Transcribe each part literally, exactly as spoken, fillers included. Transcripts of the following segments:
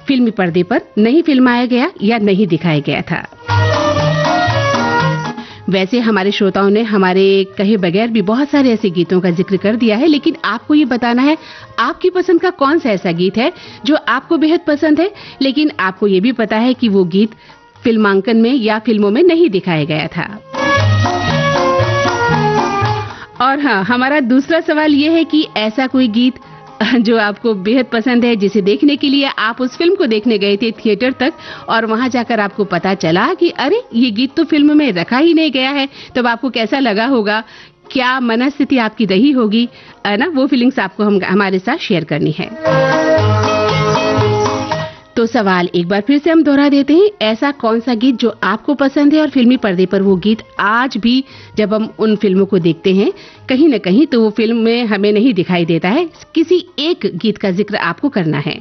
फिल्मी पर्दे पर नहीं फिल्माया गया या नहीं दिखाया गया था। वैसे हमारे श्रोताओं ने हमारे कहे बगैर भी बहुत सारे ऐसे गीतों का जिक्र कर दिया है, लेकिन आपको ये बताना है आपकी पसंद का कौन सा ऐसा गीत है जो आपको बेहद पसंद है, लेकिन आपको ये भी पता है कि वो गीत फिल्मांकन में या फिल्मों में नहीं दिखाया गया था। और हाँ, हमारा दूसरा सवाल ये है कि ऐसा कोई गीत जो आपको बेहद पसंद है, जिसे देखने के लिए आप उस फिल्म को देखने गए थे थिएटर तक और वहां जाकर आपको पता चला कि अरे ये गीत तो फिल्म में रखा ही नहीं गया है, तब आपको कैसा लगा होगा, क्या मनस्थिति आपकी रही होगी, है ना? वो फीलिंग्स आपको हम हमारे साथ शेयर करनी है। तो सवाल एक बार फिर से हम दोहरा देते हैं, ऐसा कौन सा गीत जो आपको पसंद है और फिल्मी पर्दे पर वो गीत आज भी जब हम उन फिल्मों को देखते हैं कहीं न कहीं तो वो फिल्म में हमें नहीं दिखाई देता है। किसी एक गीत का जिक्र आपको करना है।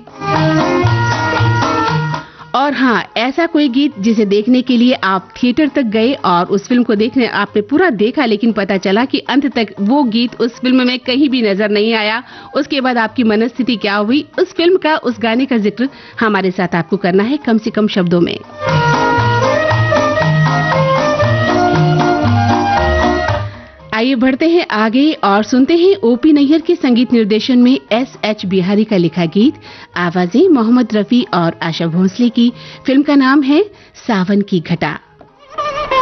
और हाँ, ऐसा कोई गीत जिसे देखने के लिए आप थिएटर तक गए और उस फिल्म को देखने आपने पूरा देखा, लेकिन पता चला कि अंत तक वो गीत उस फिल्म में कहीं भी नजर नहीं आया। उसके बाद आपकी मनस्थिति क्या हुई, उस फिल्म का, उस गाने का जिक्र हमारे साथ आपको करना है, कम से कम शब्दों में। आइए बढ़ते हैं आगे और सुनते हैं ओपी नैयर के संगीत निर्देशन में एस एच बिहारी का लिखा गीत। आवाजें मोहम्मद रफी और आशा भोसले की। फिल्म का नाम है सावन की घटा।